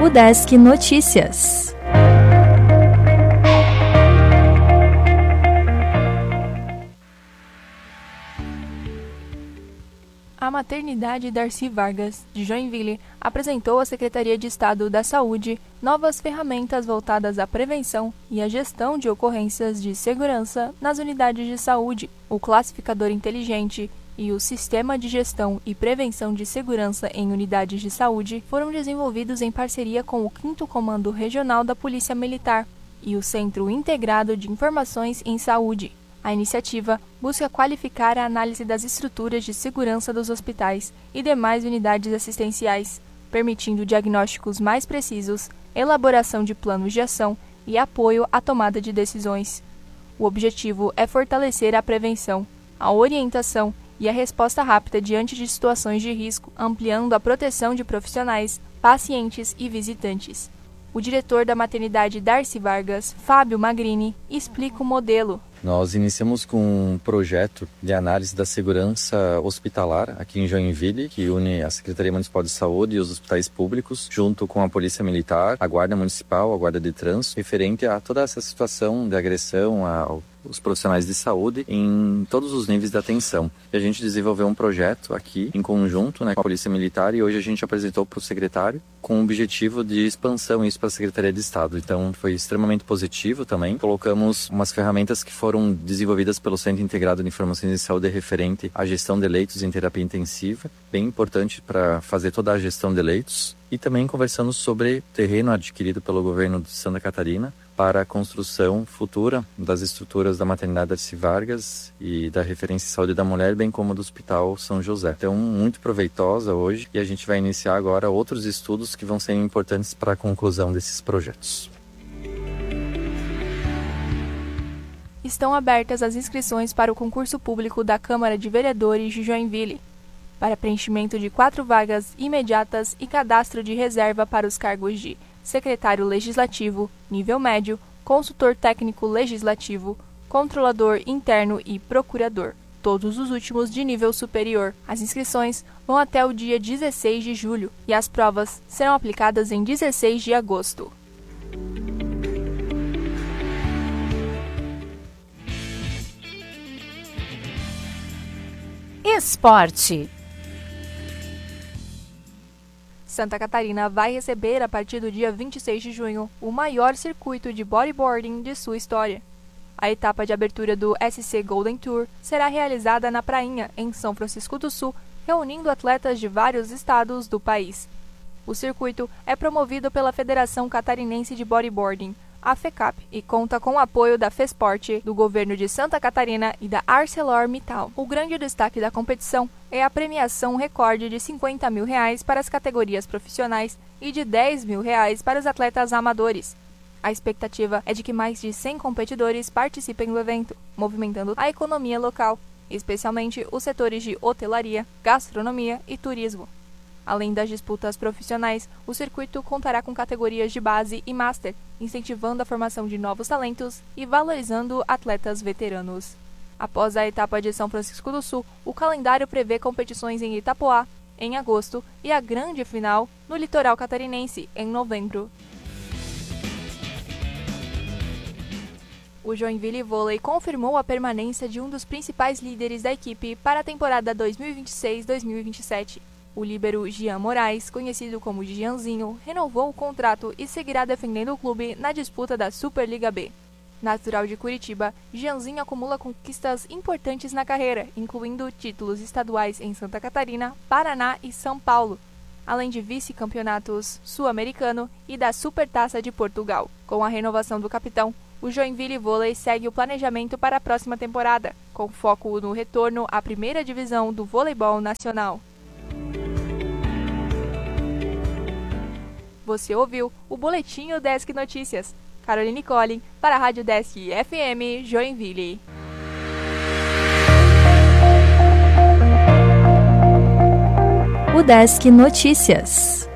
UDESC Notícias. A Maternidade Darcy Vargas, de Joinville, apresentou à Secretaria de Estado da Saúde novas ferramentas voltadas à prevenção e à gestão de ocorrências de segurança nas unidades de saúde. O classificador inteligente e o Sistema de Gestão e Prevenção de Segurança em Unidades de Saúde foram desenvolvidos em parceria com o 5º Comando Regional da Polícia Militar e o Centro Integrado de Informações em Saúde. A iniciativa busca qualificar a análise das estruturas de segurança dos hospitais e demais unidades assistenciais, permitindo diagnósticos mais precisos, elaboração de planos de ação e apoio à tomada de decisões. O objetivo é fortalecer a prevenção, a orientação e a resposta rápida diante de situações de risco, ampliando a proteção de profissionais, pacientes e visitantes. O diretor da Maternidade Darcy Vargas, Fábio Magrini, explica o modelo. Nós iniciamos com um projeto de análise da segurança hospitalar aqui em Joinville, que une a Secretaria Municipal de Saúde e os hospitais públicos, junto com a Polícia Militar, a Guarda Municipal, a Guarda de Trânsito, referente a toda essa situação de agressão aos profissionais de saúde em todos os níveis de atenção. E a gente desenvolveu um projeto aqui em conjunto, com a Polícia Militar, e hoje a gente apresentou para o secretário com o objetivo de expansão isso para a Secretaria de Estado. Então foi extremamente positivo também. Colocamos umas ferramentas que foram desenvolvidas pelo Centro Integrado de Informações em Saúde referente à gestão de leitos em terapia intensiva, bem importante para fazer toda a gestão de leitos. E também conversando sobre terreno adquirido pelo governo de Santa Catarina para a construção futura das estruturas da Maternidade Darcy Vargas e da Referência em Saúde da Mulher, bem como do Hospital São José. Então, muito proveitosa hoje, e a gente vai iniciar agora outros estudos que vão ser importantes para a conclusão desses projetos. Estão abertas as inscrições para o concurso público da Câmara de Vereadores de Joinville, para preenchimento de 4 vagas imediatas e cadastro de reserva para os cargos de secretário legislativo, nível médio, consultor técnico legislativo, controlador interno e procurador, todos os últimos de nível superior. As inscrições vão até o dia 16 de julho e as provas serão aplicadas em 16 de agosto. Esporte. Santa Catarina vai receber, a partir do dia 26 de junho, o maior circuito de bodyboarding de sua história. A etapa de abertura do SC Golden Tour será realizada na Prainha, em São Francisco do Sul, reunindo atletas de vários estados do país. O circuito é promovido pela Federação Catarinense de Bodyboarding, a FECAP, e conta com o apoio da FESPORT, do governo de Santa Catarina e da ArcelorMittal. O grande destaque da competição é a premiação recorde de R$50 mil para as categorias profissionais e de R$10 mil para os atletas amadores. A expectativa é de que mais de 100 competidores participem do evento, movimentando a economia local, especialmente os setores de hotelaria, gastronomia e turismo. Além das disputas profissionais, o circuito contará com categorias de base e master, incentivando a formação de novos talentos e valorizando atletas veteranos. Após a etapa de São Francisco do Sul, o calendário prevê competições em Itapoá, em agosto, e a grande final no litoral catarinense, em novembro. O Joinville Vôlei confirmou a permanência de um dos principais líderes da equipe para a temporada 2026-2027. O líbero Jean Moraes, conhecido como Gianzinho, renovou o contrato e seguirá defendendo o clube na disputa da Superliga B. Natural de Curitiba, Gianzinho acumula conquistas importantes na carreira, incluindo títulos estaduais em Santa Catarina, Paraná e São Paulo, além de vice-campeonatos sul-americano e da Supertaça de Portugal. Com a renovação do capitão, o Joinville Vôlei segue o planejamento para a próxima temporada, com foco no retorno à primeira divisão do voleibol nacional. Você ouviu o Boletim UDESC Notícias. Caroline Collin, para a Rádio UDESC FM, Joinville. UDESC Notícias.